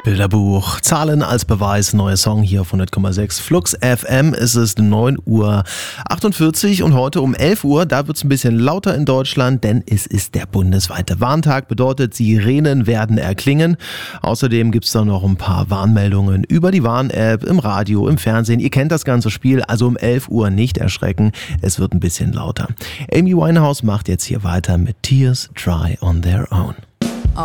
Bilderbuch. Zahlen als Beweis. Neuer Song hier auf 100,6 Flux FM. Es ist 9:48 Uhr und heute um 11 Uhr, da wird es ein bisschen lauter in Deutschland, denn es ist der bundesweite Warntag. Bedeutet, Sirenen werden erklingen. Außerdem gibt es da noch ein paar Warnmeldungen über die Warn-App, im Radio, im Fernsehen. Ihr kennt das ganze Spiel, also um 11 Uhr nicht erschrecken. Es wird ein bisschen lauter. Amy Winehouse macht jetzt hier weiter mit Tears Dry on Their Own.